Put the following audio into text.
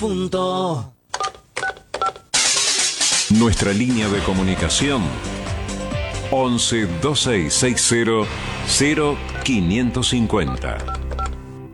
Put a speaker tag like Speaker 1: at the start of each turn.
Speaker 1: difunto.
Speaker 2: Nuestra línea de comunicación 11 2660 0550.